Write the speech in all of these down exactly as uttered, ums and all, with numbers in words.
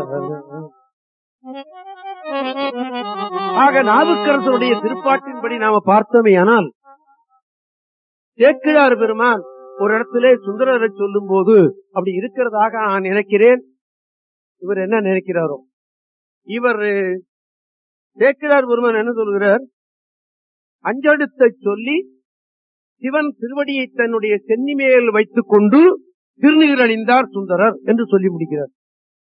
ஆக நாவுக்கரசருடைய திருப்பாட்டின்படி நாம பார்த்தோமே ஆனால் சேக்கிழார் பெருமான் ஒரு இடத்திலே சுந்தரரை சொல்லும் போது அப்படி இருக்கிறதாக நான் நினைக்கிறேன். இவர் என்ன நினைக்கிறாரோ, இவர் சேக்கிழார் பெருமான் என்ன சொல்கிறார், அஞ்செழுத்தை சொல்லி சிவன் திருவடியை தன்னுடைய சென்னி மேல் வைத்துக் கொண்டு திருநீர் அணிந்தார் சுந்தரர் என்று சொல்லி முடிக்கிறார்.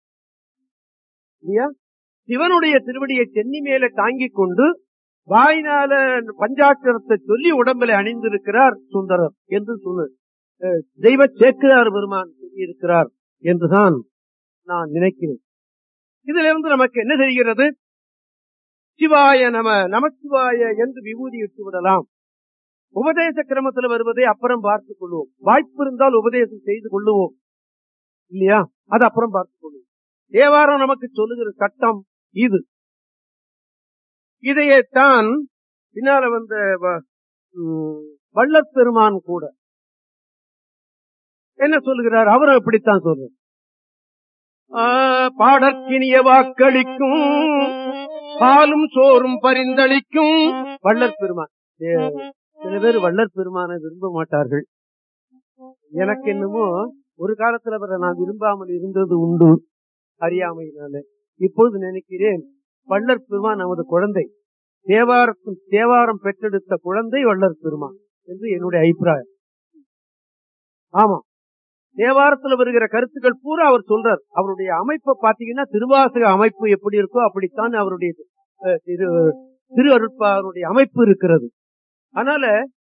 சிவனுடைய திருவடியை சென்னி மேல தாங்கிக் கொண்டு வாயினால பஞ்சாட்சரத்தை சொல்லி உடம்பில அணிந்திருக்கிறார் சுந்தரர் என்று சொல்லு தெய்வ சேக்கிழார் பெருமான் சொல்லியிருக்கிறார் என்றுதான் நான் நினைக்கிறேன். இதுல இருந்து நமக்கு என்ன தெரிகிறது? சிவாய நம நமச்சிவாய என்று விபூதி இட்டு விடலாம். உபதேச கிரமத்தில் வருவதை அப்புறம் பார்த்துக் கொள்வோம். வாய்ப்பு இருந்தால் உபதேசம் செய்து கொள்ளுவோம் இல்லையா? அது அப்புறம் பார்த்துக் கொள்வோம். தேவாரம் நமக்கு சொல்லுகிற சட்டம் இது. இதையேத்தான் பின்னால வந்த வள்ளற் பெருமான் கூட என்ன சொல்லுகிறார்? அவரும் இப்படித்தான் சொல்றார். பாடற்கினிய வாக்களிக்கும் பாலும் சோறும் பரிந்தளிக்கும் வள்ளற் பெருமான். சில பேர் வள்ளற் பெருமானை விரும்ப மாட்டார்கள். எனக்கு என்னமோ ஒரு காலத்துல வர நான் விரும்பாமல் இருந்தது உண்டு அறியாமையினால. இப்பொழுது நினைக்கிறேன் வள்ளற் பெருமான் நமது குழந்தை, தேவாரத்தும் தேவாரம் பெற்றெடுத்த குழந்தை வள்ளற் பெருமான் என்று என்னுடைய அபிப்பிராயம். ஆமா, தேவாரத்துல வருகிற கருத்துக்கள் பூரா அவர் சொல்றார். அவருடைய அமைப்பை பாத்தீங்கன்னா திருவாசக அமைப்பு எப்படி இருக்கோ அப்படித்தான் அவருடைய திரு அருட்பாவுடைய அமைப்பு இருக்கிறது. அதனால